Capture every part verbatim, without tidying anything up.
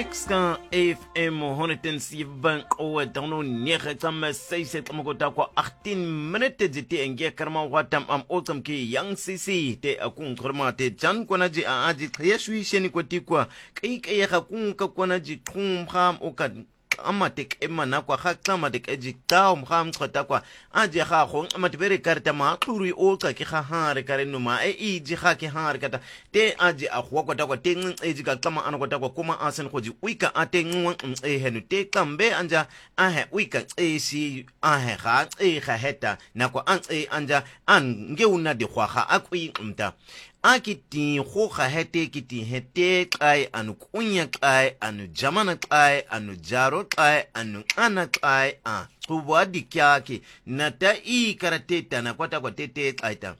Ska F M honderdzeven kowe dano nege tsamme seise tsamokota kwa achttien minute ziti enge karma watam am otam ki yang sisi te akun karma te jan kwana ji a aji yeshui sheni kwa tikwa kai kai hakun ka kwana ji kum ham oka amatek emana kwa hakta matek eji tao mham khota kwa aje kha khong amatbere karta ma turi o ka ki kha har kare no ma e iji kha ki har kata te aje a khwa kwa kwa te ng eji ka tama an kwa kwa kuma asen khoji wika ate ng e henu te kambe anja a he wika e si a he kha e kha heta na kwa an e anja an ngeuna de khwa kha akwi mta Akiti hoka hete kiti hete kai anu kunya kai anu jamana kai anu jaro kai anu ana kai a kuwa dikyake nata I karate tana kwata kwa tete kai ta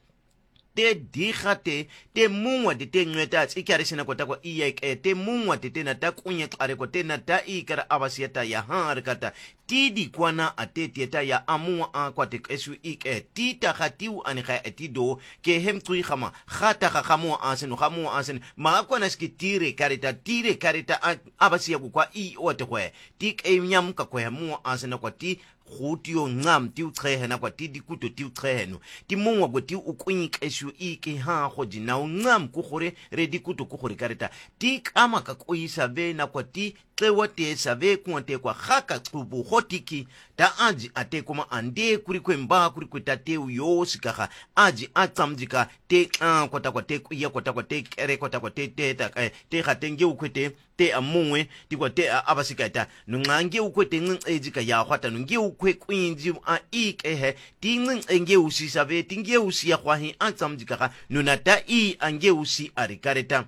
te dikhate te mungwa te te ngweta tsikare sina kwata kwa iya ke te mungwa te te nata kunya kare kwa te nata I kara abasiata ya har kata tidi kwana atetieta ya amua a kwa te esu ike tita khatiu anikha etido ke hem tui khama khata khamua asen khamua asen ma kwa naski tire karita tire karita abasia kwa I ote kwe tik e nyam ka kwa mua asen kwa ti khutio ngam tiu trehe na kwa ti dikuto tiu trehe no ti mungwa go ti ukunyik esu ike ha khoji na ngam ku khore re dikuto ku khore karita tik ama ka koisa ve na kwa ti wote save kuante kwa khaka tsubu hotiki ta aji ate kuma ande kuri kwemba kuri kwitate uyo sikaha aji atsamjika te uh, kwata kwa te kuya kwata kwa te kere kwata kwa te te ta te khatenge ukwete te amungwe ti kwa te abasikata nungange ukwete ng ejika ya khwata nunge ukwe kwinji a ikehe ti ng enge usi save tinge usi ya khwahi atsamjika nunata I ange usi arikareta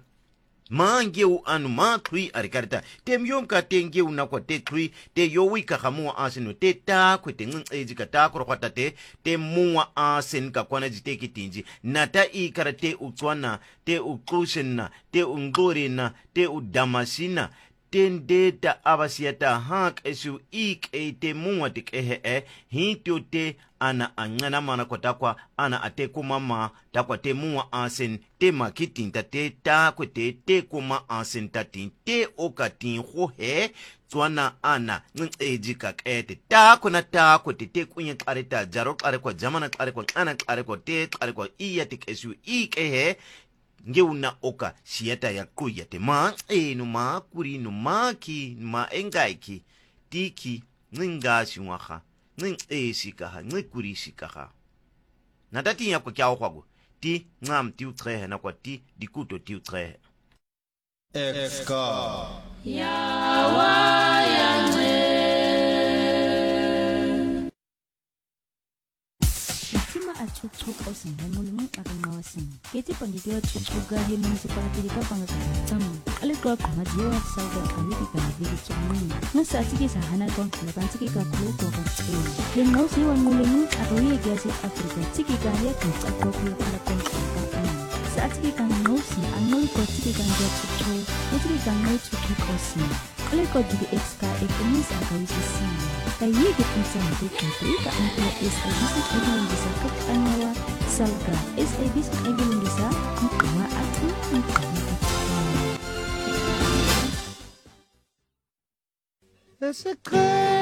Mangeu anu ma tui arikarita te myom ka te ngeu na kwa te tui te yowi ka khamua asenu te ta kwe te ng eji ka ta kuro kwata te te mua asen ka kwana jite kitinji na ta I karate utwana te uklusena te ungorina te udamasina tende ta abasiata hak esu ik e te mua te kehe e hintio te ana angana mana kota kwa ana ate kumama ta kwa te mua asen te makitin ta te ta kwe te te kuma asen ta tin te oka tin ho he tuana ana ng ejika kete ta kuna ta kwe te te kunye kare ta jaro kare kwa jamana kare kwa ana kare kwa te kare kwa iya te kesu ik e he ngeuna oka sieta ya kuya te ma e no ma kuri no ma ki ma engaiki tiki ninga shunwaha ning e sikaha ngi kuri sikaha nadati ya kwa kyao kwago ti ngam ti utrehe na kwa ti dikuto ti utrehe Exka ya wa ya ne Chuchuka osin dan mulungan akan mawasin. Kiti pandidiwa chuchuga hiling seperti dika pangasam. Ale kwa kuma jiwa sauga kami di pandidiwa chumuni. Ngasa sige sa hana kong kalaban sige ka kulo ko kan sige. Yang mau siwan mulungan atau ia gasit Afrika sige ka dia kan sakro kulo kala kong kalaban. Saat sige kan mau si anul ko sige kan dia chuchu. Sige kan mau chuchu osin. Ale ko juga exka ekonomis akan sisi. Kaya gitu sama itu ka antara S A B C Indonesia ke Anyawa Salga S A B C Indonesia makawa atau makawa It's a good